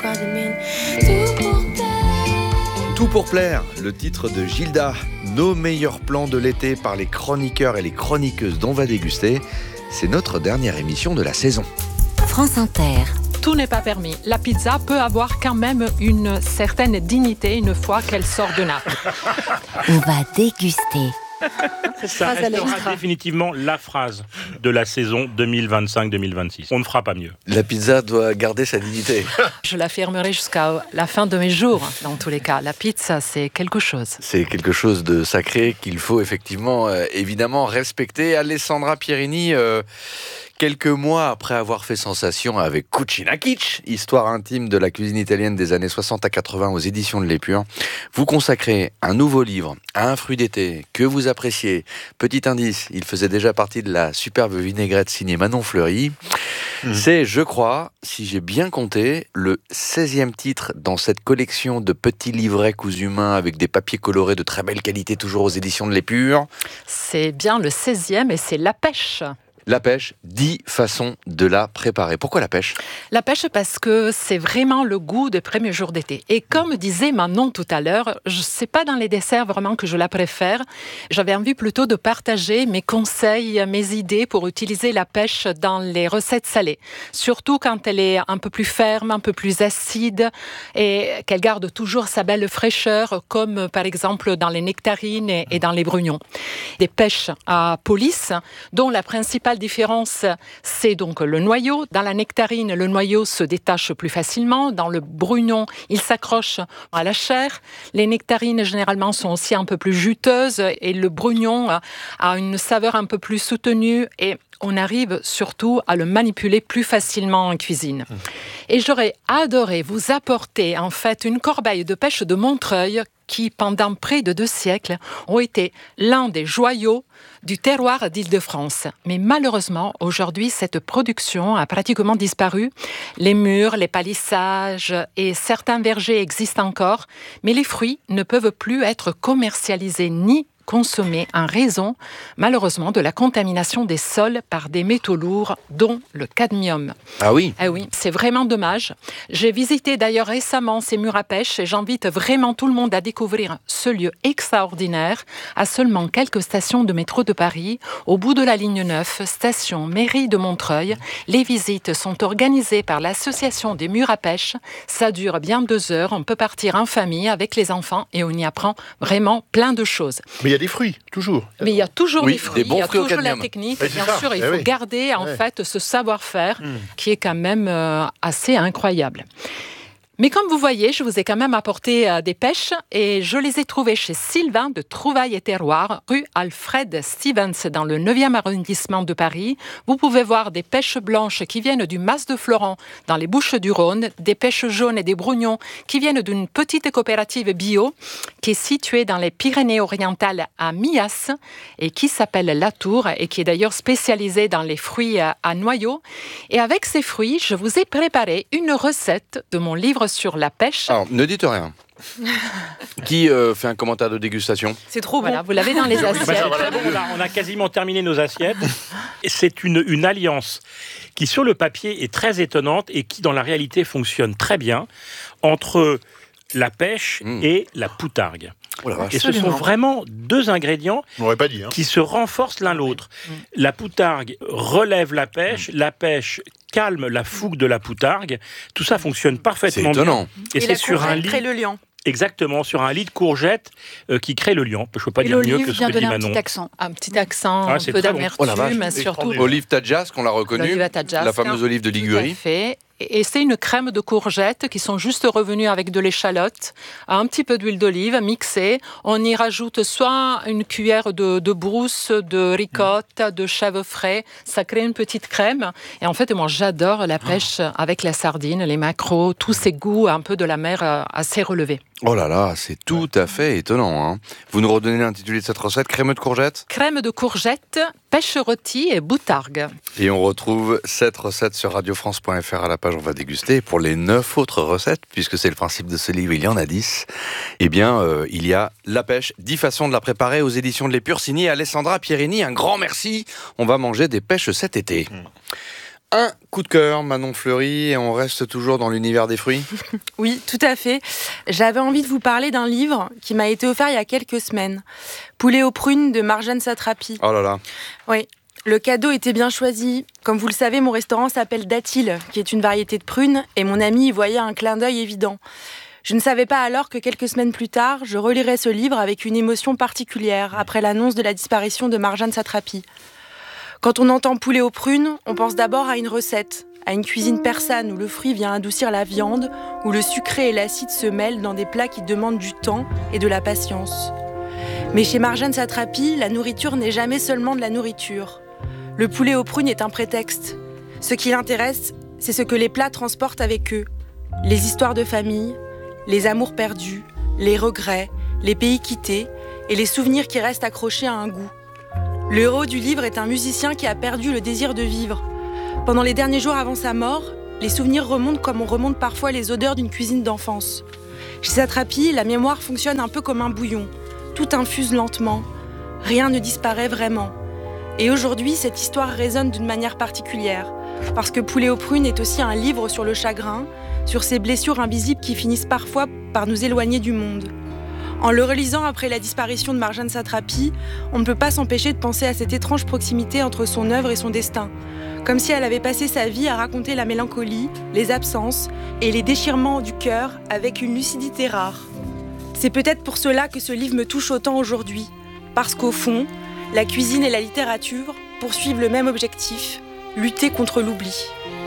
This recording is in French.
Tout pour plaire, le titre de Gilda. Nos meilleurs plans de l'été par les chroniqueurs et les chroniqueuses dont va déguster. C'est notre dernière émission de la saison. France Inter. Tout n'est pas permis. La pizza peut avoir quand même une certaine dignité une fois qu'elle sort de Naples. On va déguster. Ça restera définitivement la phrase de la saison 2025-2026. On ne fera pas mieux. La pizza doit garder sa dignité. Je l'affirmerai jusqu'à la fin de mes jours, dans tous les cas. La pizza, c'est quelque chose. C'est quelque chose de sacré qu'il faut effectivement, évidemment, respecter. Alessandra Pierini, quelques mois après avoir fait sensation avec Cucina Kitsch, histoire intime de la cuisine italienne des années 60 à 80 aux éditions de l'Épure, vous consacrez un nouveau livre à un fruit d'été que vous appréciez. Petit indice, il faisait déjà partie de la superbe vinaigrette signée Manon Fleury. C'est, je crois, si j'ai bien compté, le 16e titre dans cette collection de petits livrets cousus main avec des papiers colorés de très belle qualité, toujours aux éditions de l'Épure. C'est bien le 16e et c'est la pêche. La pêche, 10 façons de la préparer. Pourquoi la pêche ? La pêche parce que c'est vraiment le goût des premiers jours d'été. Et comme disait Manon tout à l'heure, c'est pas dans les desserts vraiment que je la préfère. J'avais envie plutôt de partager mes conseils, mes idées pour utiliser la pêche dans les recettes salées. Surtout quand elle est un peu plus ferme, un peu plus acide et qu'elle garde toujours sa belle fraîcheur, comme par exemple dans les nectarines et dans les brugnons. Des pêches à police, dont la principale différence, c'est donc le noyau. Dans la nectarine, le noyau se détache plus facilement. Dans le brugnon, il s'accroche à la chair. Les nectarines, généralement, sont aussi un peu plus juteuses et le brugnon a une saveur un peu plus soutenue et on arrive surtout à le manipuler plus facilement en cuisine. Et j'aurais adoré vous apporter en fait une corbeille de pêche de Montreuil qui, pendant près de 2 siècles, ont été l'un des joyaux du terroir d'Île-de-France. Mais malheureusement, aujourd'hui, cette production a pratiquement disparu. Les murs, les palissages et certains vergers existent encore, mais les fruits ne peuvent plus être commercialisés ni consommés en raison, malheureusement, de la contamination des sols par des métaux lourds, dont le cadmium. Ah oui ? Ah oui, c'est vraiment dommage. J'ai visité d'ailleurs récemment ces murs à pêche et j'invite vraiment tout le monde à découvrir ce lieu extraordinaire à seulement quelques stations de métro de Paris, au bout de la ligne 9, station Mairie de Montreuil. Les visites sont organisées par l'association des murs à pêche. Ça dure bien 2 heures. On peut partir en famille avec les enfants et on y apprend vraiment plein de choses. Mais il y a des fruits, toujours. Mais il y a toujours Oui, des fruits, des bons il y a fruits au toujours la cadmium. technique. Oui, Et bien c'est ça. sûr, il Eh faut oui. garder en fait ce savoir-faire qui est quand même assez incroyable. Mais comme vous voyez, je vous ai quand même apporté des pêches et je les ai trouvées chez Sylvain de Trouvailles et Terroirs, rue Alfred Stevens dans le 9e arrondissement de Paris. Vous pouvez voir des pêches blanches qui viennent du Mas de Florent dans les Bouches-du-Rhône, des pêches jaunes et des brugnons qui viennent d'une petite coopérative bio qui est située dans les Pyrénées-Orientales à Millas et qui s'appelle La Tour et qui est d'ailleurs spécialisée dans les fruits à noyaux. Et avec ces fruits, je vous ai préparé une recette de mon livre sur la pêche. Alors, ne dites rien. Qui fait un commentaire de dégustation ? C'est trop bon. Voilà, vous l'avez dans les assiettes. On a quasiment terminé nos assiettes. Et c'est une alliance qui, sur le papier, est très étonnante et qui, dans la réalité, fonctionne très bien entre la pêche et la poutargue. Oh la vache. Et ce sont vraiment 2 ingrédients On n'aurait pas dit. Hein. qui se renforcent l'un l'autre. La poutargue relève la pêche calme la fougue de la poutargue. Tout ça fonctionne parfaitement C'est étonnant. bien. Et c'est sur un lit. crée le liant. Exactement, sur un lit de courgettes qui crée le liant. Je ne peux pas Et dire mieux l'olive que ce vient que dit donner un Manon. petit accent. Un petit accent, Ah, un c'est peu très bon. Oh la vache. d'amertume, surtout Extraordinaire. Olive Tadjas, qu'on l'a reconnue. l'olive Tadjas. La fameuse olive de Tout à Ligurie. fait. Et c'est une crème de courgettes qui sont juste revenues avec de l'échalote, un petit peu d'huile d'olive mixée. On y rajoute soit une cuillère de brousse, de ricotte, de chèvre frais. Ça crée une petite crème. Et en fait, moi, j'adore la pêche avec la sardine, les maquereaux, tous ces goûts un peu de la mer assez relevés. Oh là là, c'est tout à fait étonnant. Hein. Vous nous redonnez l'intitulé de cette recette, crémeux de courgettes ? Crème de courgettes, pêche rôtie et boutargue. Et on retrouve cette recette sur radiofrance.fr à la page On va déguster. Pour les 9 autres recettes, puisque c'est le principe de ce livre, il y en a 10. Eh bien, il y a la pêche, 10 façons de la préparer aux éditions de l'Épure, signé Alessandra Pierini. Un grand merci. On va manger des pêches cet été. Un coup de cœur, Manon Fleury, et on reste toujours dans l'univers des fruits. Oui, tout à fait. J'avais envie de vous parler d'un livre qui m'a été offert il y a quelques semaines. Poulet aux prunes de Marjane Satrapi. Oh là là. Oui, le cadeau était bien choisi. Comme vous le savez, mon restaurant s'appelle Datil, qui est une variété de prunes, et mon ami y voyait un clin d'œil évident. Je ne savais pas alors que quelques semaines plus tard, je relirais ce livre avec une émotion particulière après l'annonce de la disparition de Marjane Satrapi. Quand on entend poulet aux prunes, on pense d'abord à une recette, à une cuisine persane où le fruit vient adoucir la viande, où le sucré et l'acide se mêlent dans des plats qui demandent du temps et de la patience. Mais chez Marjane Satrapi, la nourriture n'est jamais seulement de la nourriture. Le poulet aux prunes est un prétexte. Ce qui l'intéresse, c'est ce que les plats transportent avec eux. Les histoires de famille, les amours perdus, les regrets, les pays quittés et les souvenirs qui restent accrochés à un goût. Le héros du livre est un musicien qui a perdu le désir de vivre. Pendant les derniers jours avant sa mort, les souvenirs remontent comme on remonte parfois les odeurs d'une cuisine d'enfance. Chez Satrapi, la mémoire fonctionne un peu comme un bouillon. Tout infuse lentement. Rien ne disparaît vraiment. Et aujourd'hui, cette histoire résonne d'une manière particulière. Parce que Poulet aux prunes est aussi un livre sur le chagrin, sur ces blessures invisibles qui finissent parfois par nous éloigner du monde. En le relisant après la disparition de Marjane Satrapi, on ne peut pas s'empêcher de penser à cette étrange proximité entre son œuvre et son destin. Comme si elle avait passé sa vie à raconter la mélancolie, les absences et les déchirements du cœur avec une lucidité rare. C'est peut-être pour cela que ce livre me touche autant aujourd'hui. Parce qu'au fond, la cuisine et la littérature poursuivent le même objectif, lutter contre l'oubli.